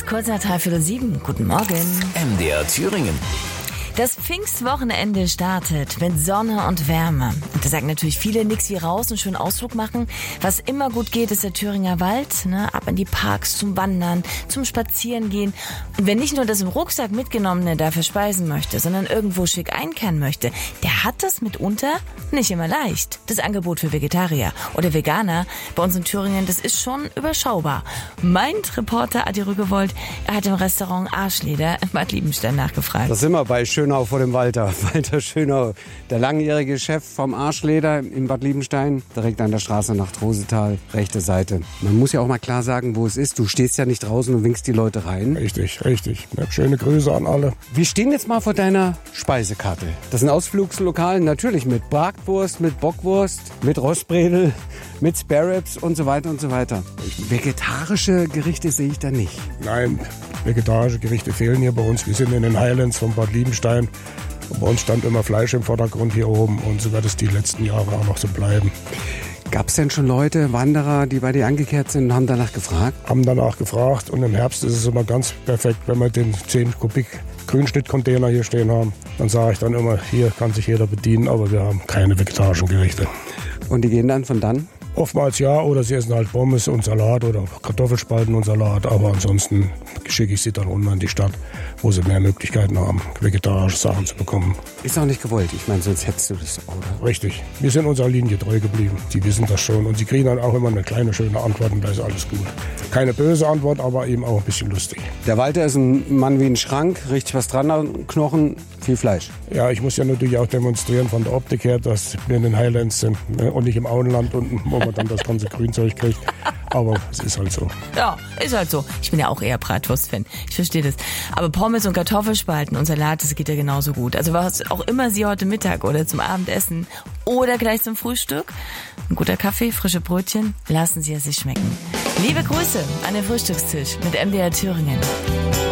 ist kurz nach 6:03. Guten Morgen. MDR Thüringen. Das Pfingstwochenende startet mit Sonne und Wärme. Und da sagen natürlich viele, nix wie raus und schön Ausflug machen. Was immer gut geht, ist der Thüringer Wald. Ab in die Parks zum Wandern, zum Spazierengehen. Und wer nicht nur das im Rucksack mitgenommene dafür speisen möchte, sondern irgendwo schick einkehren möchte, der hat das mitunter nicht immer leicht. Das Angebot für Vegetarier oder Veganer bei uns in Thüringen, das ist schon überschaubar. Meint Reporter Adi Rügewold, er hat im Restaurant Arschleder in Bad Liebenstein nachgefragt. Da sind wir bei Schönau vor dem Walter. Walter Schönau, der langjährige Chef vom Arschleder in Bad Liebenstein, direkt an der Straße nach Trosetal, rechte Seite. Man muss ja auch mal klar sagen, wo es ist. Du stehst ja nicht draußen und winkst die Leute rein. Richtig. Schöne Grüße an alle. Wir stehen jetzt mal vor deiner Speisekarte. Das ist ein Ausflugslokal, natürlich mit Bratwurst, mit Bockwurst, mit Rostbredel, mit Spare Ribs und so weiter und so weiter. Vegetarische Gerichte sehe ich da nicht. Nein, vegetarische Gerichte fehlen hier bei uns. Wir sind in den Highlands von Bad Liebenstein. Und bei uns stand immer Fleisch im Vordergrund hier oben und so wird es die letzten Jahre auch noch so bleiben. Gab es denn schon Leute, Wanderer, die bei dir angekehrt sind und haben danach gefragt? Haben danach gefragt und im Herbst ist es immer ganz perfekt, wenn wir den 10 Kubik Grünschnittcontainer hier stehen haben. Dann sage ich dann immer, hier kann sich jeder bedienen, aber wir haben keine vegetarischen Gerichte. Und die gehen dann von dann? Oftmals ja, oder sie essen halt Pommes und Salat oder Kartoffelspalten und Salat. Aber ansonsten schicke ich sie dann runter in die Stadt, wo sie mehr Möglichkeiten haben, vegetarische Sachen zu bekommen. Ist auch nicht gewollt. Ich meine, sonst hättest du das, oder? Richtig. Wir sind unserer Linie treu geblieben. Die wissen das schon. Und sie kriegen dann auch immer eine kleine, schöne Antwort und da ist alles gut. Keine böse Antwort, aber eben auch ein bisschen lustig. Der Walter ist ein Mann wie ein Schrank. Richtig was dran an Knochen, viel Fleisch. Ja, ich muss ja natürlich auch demonstrieren von der Optik her, dass wir in den Highlands sind, ne? Und nicht im Auenland unten, wo man dann das ganze Grünzeug kriegt. Aber es ist halt so. Ja, ist halt so. Ich bin ja auch eher Bratwurst-Fan. Ich verstehe das. Aber Pommes und Kartoffelspalten und Salat, das geht ja genauso gut. Also was auch immer Sie heute Mittag oder zum Abendessen oder gleich zum Frühstück, ein guter Kaffee, frische Brötchen, lassen Sie es sich schmecken. Liebe Grüße an den Frühstückstisch mit MDR Thüringen.